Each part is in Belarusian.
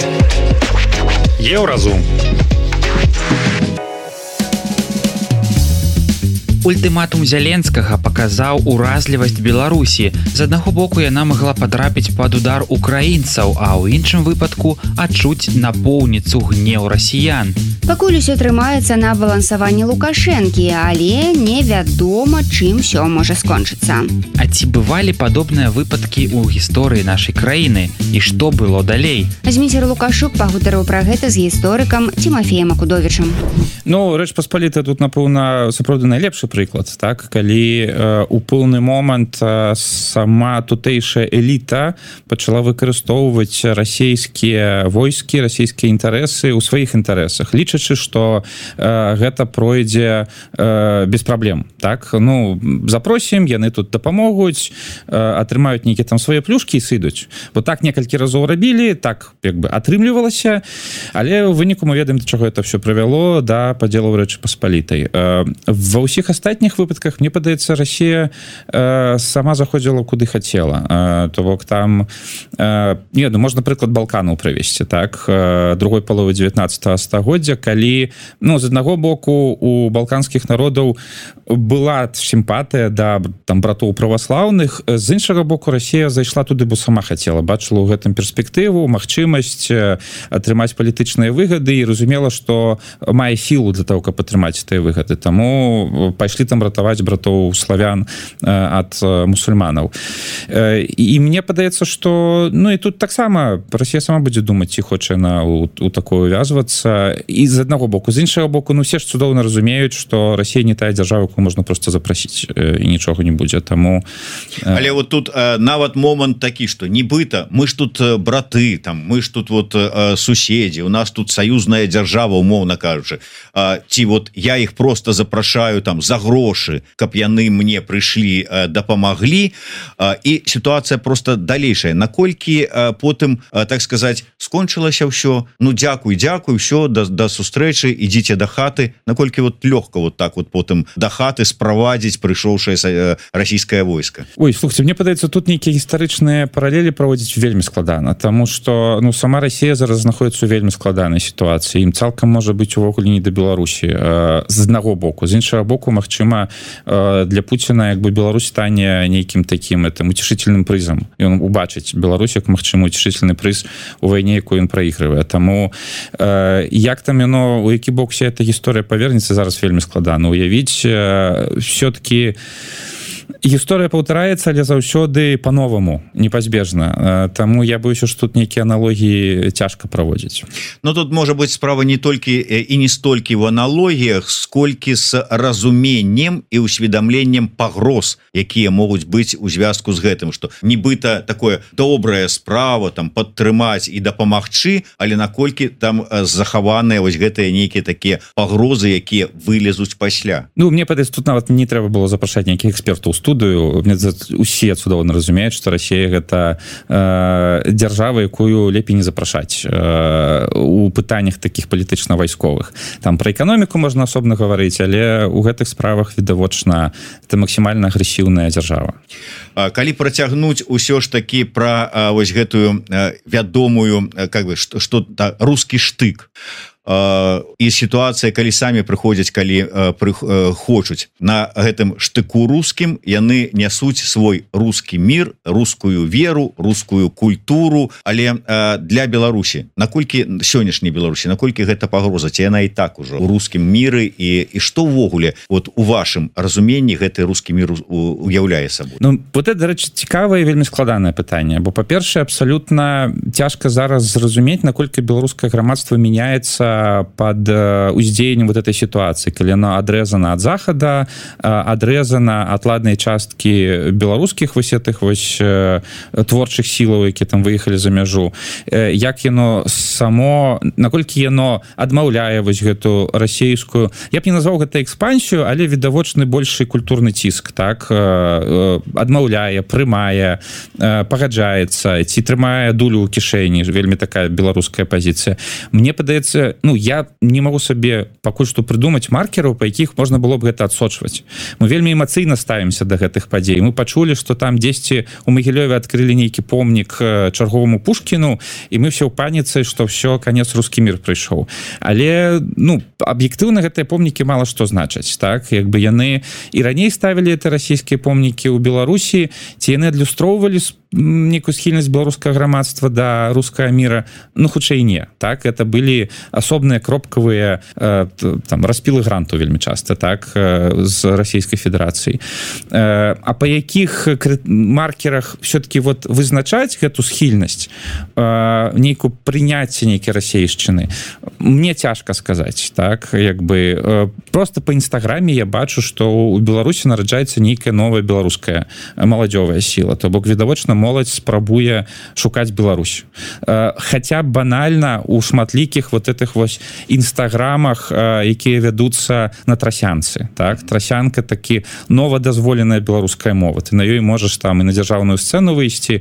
Еўразум. Ультыматум Зяленскага паказаў уразлівасць Беларусі. З аднаго боку яна магла патрапіць пад удар украінцаў, а ў іншым выпадку адчуць напоўніцу гнеў расіян. Пакуль усё трымаецца на балансаванні Лукашэнкі, але невядома, чым усё можа скончыцца. А ці бывалі падобныя выпадкі ў гісторыі нашай краіны? І што было далей? Зміцер Лукашук пагутарыў пра гэта з гісторыкам Тимофеем Акудовічам. Ну, Рэч Паспалітая тут, напэўна, сапраўды найлепшы прыклад, так? Калі у пэўны момант сама тутэйшая эліта пачала выкарыстоўваць расійскія войскі, расійскія інтарэсы ў сваіх інтарэсах, лічачы, што гэта пройдзе без праблем, так? Ну, запросім, яны тут дапамогуць, атрымаюць нейкія там свае плюшкі і сыдуць. Бо так некалькі разоў рабілі, так як бы атрымлівалася, але ў выніку мы ведаем, да чаго это ўсё прывяло, да падзелу Рэчы Паспалітай. Ва ўсіх астатніх выпадках, мне падаецца, Расія сама заходзіла куды хацела. То бок там, можна прыклад Балканаў прывесці, так? Другой паловы 19 стагоддзя, калі, ну, з аднаго боку у балканскіх народаў была сімпатыя да там братоў праваслаўных, з іншага боку Расія зайшла туды, бо сама хацела, бачыла ў гэтым перспектыву, магчымасць атрымаць палітычныя выгады і разумела, што мае сілу для того, каб атрымаць тыя выгады. Таму пайшлі там ратаваць братоў славян ад мусульманаў. І мне падаецца, што, ну, і тут таксама Расія сама будзе думаць, ці хоча яна у такое увязвацца. І з аднаго боку, з іншага боку, ну, все ж цудоўна разумеюць, што Расія не тая дзяржава, якую можна проста запрасіць, і нічога не будзе. Таму... Але вот тут нават момант такі, што нібыта мы ж тут браты, там, мы ж тут вот суседзі, у нас тут саюзная дзяржава, умоўна кажучы. Ці вот я іх просто запрашаю там за грошы, каб яны мне прыйшлі, дапамаглі, і сітуацыя просто далейшая. Наколькі потым, так сказаць, скончылася ўсё, ну, дзякуй, ўсё, да сустрэчы, ідзіце да хаты, наколькі вот лёгка вот так вот потым да хаты справадзіць прыйшоўшае расійскае войска. Ой, слухайте, мне падаецца, тут нейкія гістарычныя паралелі праводзіць вельмі складана, таму што, ну, сама Расія зараз знаходіцца ў вельмі складанай сітуацыі, ім цалкам можа быць увогуле не да Беларусі, з аднаго боку, з іншага боку, магчыма, для Пуціна як бы Беларусь стане нейкім такім уцешительным прызам. Ён убачыць Беларусь як магчымы уцешительны прыз у вайне, якую ён праігрывае. Таму як там яно, у які бок вся эта гісторыя павернецца, зараз вельмі складана уявіць. Все-таки гісторыя паўтараецца, але заўсёды па-новаму, непазбежна. Таму я боюся, што тут нейкія аналогіі цяжка праводзіць. Ну, тут можа быць справа не толькі і не столькі в аналогіях, сколькі з разуменнем і усведамленнем пагроз, якія могуць быць у звязку з гэтым, што нібыта такое добрая справа, там, падтрымаць і дапамагчы, але наколькі там захаваныя вось гэтыя нейкія такія пагрозы, якія вылезуць пасля. Ну, мне падаецца, тут нават не трэба было запрашаць нейкіх экспертаў студыю. Усе цудоўна разумеюць, што Расія гэта дзяржава, якую лепей не запрашаць у пытаннях такіх палітычна-вайсковых. Там пра эканоміку можна асобна гаварыць, але ў гэтых справах відавочна это максімальна агрэсіўная дзяржава. Калі працягнуць усё ж такі пра вось гэтую вядомую, как бы, што рускі штык, і сітуацыя, калі самі прыходзяць, калі хочуць на гэтым штыку рускім, яны нясуць свой рускі мір, рускую веру, рускую культуру, але для Беларусі, наколькі сённяшняй Беларусі, наколькі гэта пагроза, ці яна і так ужо у рускім міры, і што ўвогуле вот у вашым разуменні гэты рускі мір уяўляе сабой? Ну, вот это, дарэчы, цікавае і вельмі складанае пытанне, бо, па-першае, абсалютна цяжка зараз зразумець, наколькі беларускае грамадства мяняецца под уздзеяннем вот этой ситуации, калі яно адрэзана ад захада, адрэзана ад ладнай часткі беларускіх вось этих вось творчых сілаў, які там выехалі за мяжу, як яно само, наколькі яно адмаўляе вось гэту расійскую, я б не назваў гэта экспансію, але відавочны большы культурны ціск, так, адмаўляе, прымае, пагаджаецца, ці трымае дулю ў кішэні, вельмі такая беларуская пазіцыя. Мне падаецца, ну я не могу сабе пакуль што прыдумаць маркераў, па якіх можна было б гэта адсочваць. Мы вельмі эмацыйна ставімся да гэтых падзей. Мы пачулі, што там дзесьці у Магілёве адкрылі нейкі помнік чарговаму Пушкіну, і мы все ў паніцы, што все, канец рускі мір прыйшоў. Але ну аб'ектыўна гэтыя помнікі мала што значаць, так, як бы яны і раней ставілі это расійскія помнікі ў Беларусі, ці яны адлюстроўвалі некую схільнасць беларускага грамадства да рускага міра, ну хутчэй не, так, это былі асобныя кропкавыя там распілы гранту вельмі часта, так, з Расійскай Федэрацыі. А па якіх маркерах все-таки вот вызначаць гэту схільнасць, нейкую прыняцце нейкай расейшчыны, мне цяжка сказаць, так, як бы просто по інстаграме я бачу, што у Беларусі нараджаецца нейкая новая беларуская маладзёвая сіла, то бок відавочна моладзь спрабуе шукаць Беларусь. Хаця банальна у шматлікіх вот этих вось інстаграмах, якія вядуцца на трасянцы, так, трасянка такі новадазволеная беларуская мова, ты на ёй можаш там і на дзяржаўную сцэну выйсці,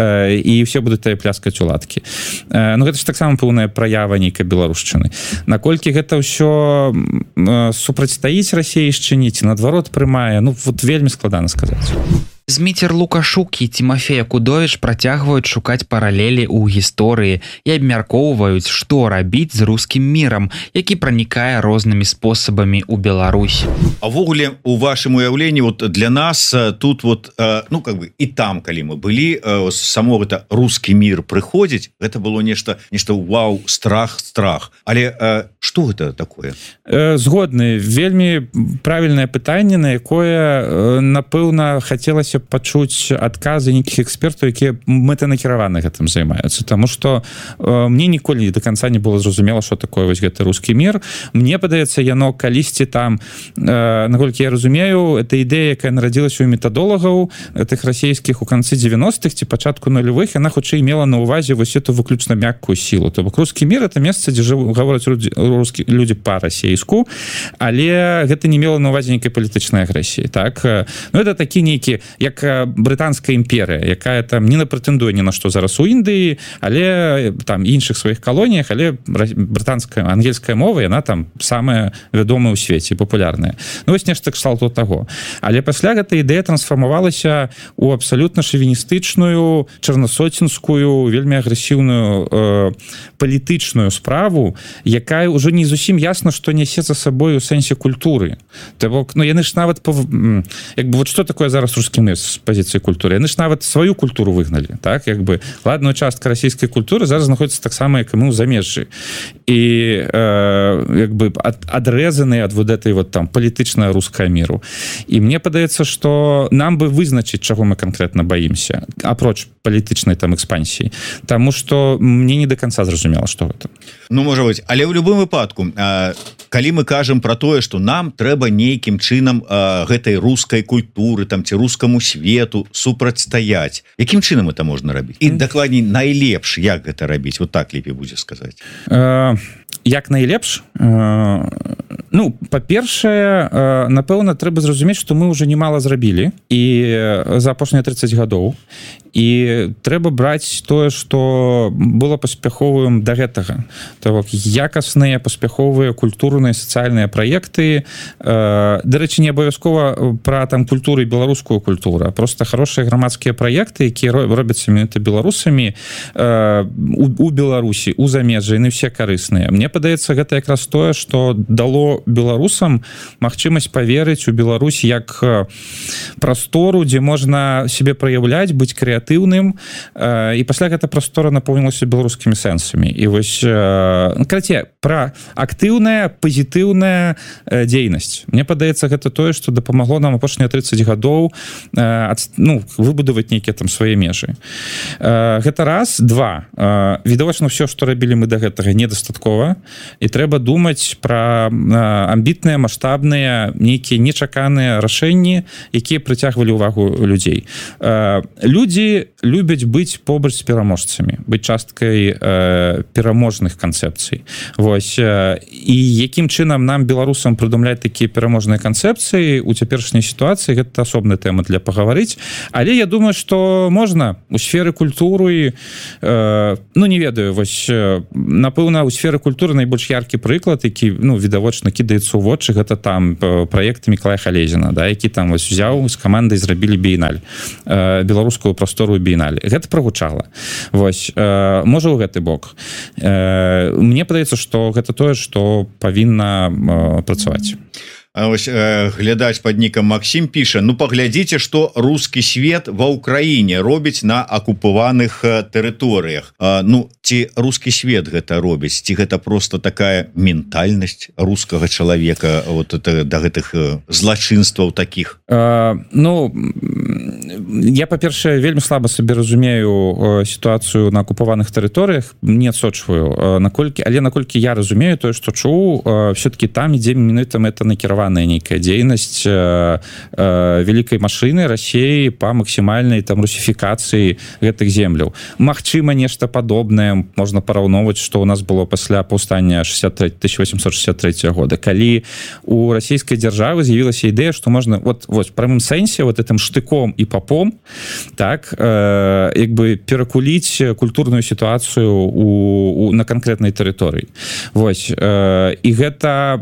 і все будуць тае пляскаць у ладкі. Ну гэта ж таксама пэўная праява нейкай беларушчыны. Наколькі гэта ўсё супрацьстаіць расейшчыне ці наадварот прымае, ну вот вельмі складана сказаць. Зміцер Лукашук і Тимофей Акудович працягваюць шукаць паралелі ў гісторыі і абмяркоўваюць, што рабіць з рускім мірам, які пранікае рознымі спосабамі ў Беларусь. А ввогуле у вашым уяўленні вот для нас тут вот ну как бы і там, калі мы былі, само гэта рускі мір прыходзіць, гэта было нешта вау, страх. Але што гэта такое? Згодны, вельмі правільнае пытанне, на якое напэўна хацелася пачуць адказы нейкіх экспертаў, якія мэтанакіраваны гэтым займаюцца, таму што мне ніколі до конца не было зразумела, што такое вось гэты рускі мір. Мне падаецца, яно калісьці там, наколькі я разумею, это ідэя, якая нарадзілася у метадолагаў тых расійскіх у канцы 90-х ці пачатку нулявых, яна хутчэй мела на ўвазе вось эту выключна мяккую сілу. То бок рускі мір это месца, дзе гавораць людзі па-расейску, але гэта не мела на ўвазе нейкай палітычнай агрэсіі, так. Ну это такі нейкі як брытанская імперыя, якая там не прэтэндуе ні на што зараз у Індыі, але там іншых сваіх калоніях, але брытанская, ангельская мова, яна там самая вядомая ў свеце, папулярная. Ну вось нешта кшталту таго. Але пасля гэта ідэя трансфармавалася ў абсалютна шавіністычную, чарнасоцінскую, вельмі агрэсіўную палітычную справу, якая ўжо не зусім ясна, што нясе за сабой у сэнсе культуры. То бок, ну яны ж нават як бы вот што такое зараз рускі мір з пазіцыі культуры, яны ж нават сваю культуру выгналі, так, як бы ладную частка расійскай культуры зараз знаходзіцца таксама, як і мы ў замежжы, і як бы адрэзаны ад вот этой вот там палітычная руская міру. І мне падаецца, што нам бы вызначыць, чаго мы канкрэтна баімся, апроч палітычнай там экспансіі, таму што мне не до конца зразумела, што гэта. Ну можа быць, але ў любым выпадку, калі мы кажам пра тое, што нам трэба нейкім чынам гэтай рускай культуры там ці рускаму свету супрацьстаяць, якім чынам это можна рабіць? І дакладней найлепш як гэта рабіць, вот так лепей будзе сказаць. Як найлепш? Ну, па-першае, напэўна, трэба зразумець, што мы ўжо немала зрабілі і за апошнія 30 гадоў, і трэба браць тое, што было паспяховым да гэтага. То бок якасныя, паспяховыя культурныя, сацыяльныя праекты, дарэчы, не абавязкова пра там культуру і беларускую культуру, а проста хорошыя грамадскія праекты, якія робяцца менавіта беларусамі у Беларусі, у замежжы, яны ўсе карысныя. Мне падаецца, гэта якраз тое, што дало беларусам магчымасць паверыць у Беларусь як прастору, дзе можна сябе праяўляць, быць крэатыўным, і пасля гэта прастора напоўнілася беларускімі сэнсамі. І вось, карацей, пра актыўная, пазітыўная дзейнасць. Мне падаецца, гэта тое, што дапамагло нам апошнія 30 гадоў выбудаваць нейкія там свае межы. Гэта раз. Два. Відавочна, ўсё, што рабілі мы да гэтага, недастаткова, і трэба думаць пра амбітныя, маштабныя, нейкія нечаканыя рашэнні, якія прыцягвалі ўвагу людзей. Людзі беларусы любяць быць побач з пераможцамі, быць часткай пераможных канцэпцый. Вось, і якім чынам нам, беларусам, прыдумляць такія пераможныя канцэпцыі у цяперашняй сітуацыі, гэта асобная тэма для пагаварыць, але я думаю, што можна у сферы культуры, ну, не ведаю, вось, напэўна, у сферы культуры найбольш яркі прыклад, які, ну, відавочна кідаецца ў вочы, гэта там праект Мікалая Халезіна, да, які там вось узяў з камандай зрабілі біеналь, беларускую прастору біеналь. Гэта прагучала. Вось, можа, ў гэты бок. Мне падаецца, што гэта тое, што павінна працаваць. Ось, глядач под нікам Максим піша: ну паглядзіце, што рускі свет ва ўкраіне робіць на акупаваных тэрыторыях. Ну, ці рускі свет гэта робіць, ці гэта просто такая ментальнасць рускага чалавека вот это, да гэтых злачынстваў таких? Ну, я, па-першае, вельмі слаба сабе разумею сітуацыю на акупаваных тэрыторыях, не адсочваю, але наколькі я разумею тое, што чуў, все-таки там ідзе менавіта мэта накіраваная нейкая дзейнасць вялікай машыны России па максімальнай там русіфікацыі гэтых земляў. Магчыма, нешта падобнае можна параўноўваць, што ў нас было пасля паўстання 1863 года, калі у расійскай дзяржавы з'явілася ідэя, што можна вот в прамым сэнсе вот этим штыком і папом так як бы перакуліць культурную сітуацыю на канкрэтнай тэрыторыі. Вось, і гэта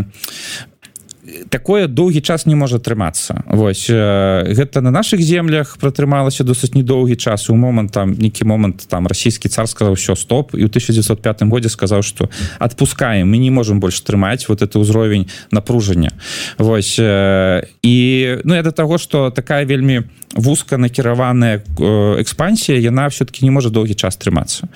такое доўгі час не можа трымацца. Вось, гэта на наших землях пратрымалася досыць недоўгі час, і у момант там нейкі момант там расійскі цар сказаў: все, стоп, і ў 1905 годзе сказаў, што адпускаем, мы не можем больш трымаць вот это ўзровень напружання. Вось, і ну, я да таго, што такая вельмі вузка накіраваная экспансія, яна все-таки не можа доўгі час трымацца.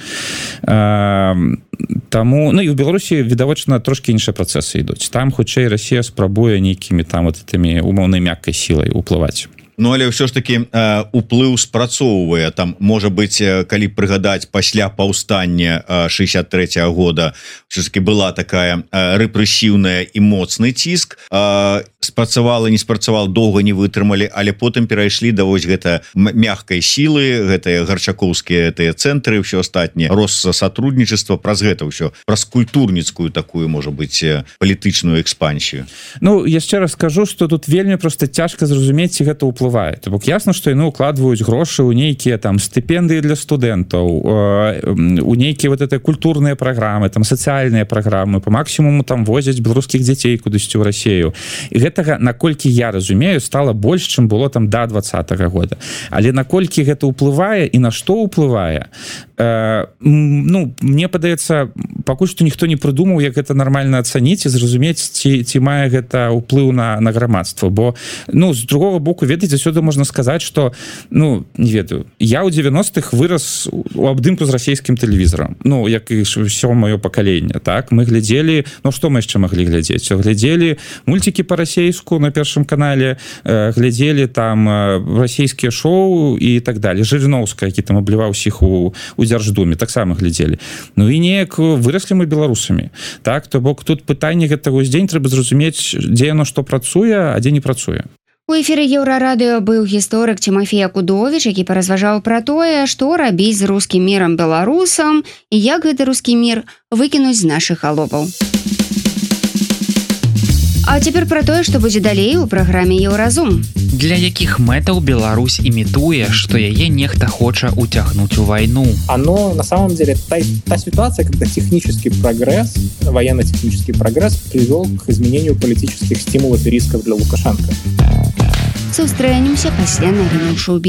Таму, ну і ў Беларусі відавочна трошки іншыя працэсы ідуць. Там хутчэй Расія спрабуе нейкімі там вот этими умоўнай мяккай сілай уплываць. Ну, але ўсё ж таки уплыў спрацоўвае. Там, можа быць, калі прыгадаць, пасля паўстання 63 года ўсё ж таки была такая рэпрэсіўная і моцны ціск. Спрацавала, не спрацавала, доўга не вытрымалі, але потым перайшлі да вось гэта мяккай сілы, гэтыя гарчакоўскія тыя цэнтры, ўсё астатняе, рост сатруднічества, праз гэта ўсё, праз культурніцкую такую, можа быць, палітычную экспансію. Ну, яшчэ раз скажу, што тут вельмі проста цяжка зразумець, ці гэта ўплывае. То бок ясна, што яны ўкладваюць грошы ў нейкія там стыпендыі для студэнтаў, у нейкія вот это культурныя праграмы, там сацыяльныя праграмы, по максімуму там возяць беларускіх дзяцей кудысьці ў Расію. І гэтага, наколькі я разумею, стала больш, чым было там да 20-го года. Але наколькі гэта ўплывае і на што ўплывае, ну, мне падаецца, пакуль што ніхто не прыдумаў, як гэта нармальна ацаніць і зразумець, ці мае гэта ўплыў на грамадства. Бо, ну, з другого боку, ведаеце, сюды можна сказаць, што, ну, не ведаю, я ў 90-х вырас у абдымку з расійскім тэлевізорам, ну, як і ўсё маё пакаленне, так? Мы глядзелі, ну, што мы яшчэ маглі глядзець? Глядзелі мультики по-расейску на Першым канале, глядзелі там расійскія шоу і так далее. Жыриновская, які там абліваў усіх у Дзярждуме, таксама глядзелі. Ну і неяк выраслі мы беларусамі. Так, то бок тут пытанне гэтага ўздзень трэба зразумець, дзе яно што працуе, а дзе не працуе. У эфіры Еўрарадыё быў гісторык Тимофей Акудовіч, які паразважаў пра тое, што рабіць з рускім мірам беларусам і як гэты рускі мір выкінуць з нашых галоваў. А цяпер пра тое, што будзе далей у праграме Еўразум. Для якіх мэтаў Беларусь імітуе, што яе нехта хоча уцягнуць у вайну? Оно, на самом деле, та ситуация, когда технический прогресс, военно-технический прогресс привел к изменению политических стимулов и рисков для Лукашенко. Сустрэнемся пасля навінаў шоу-біза.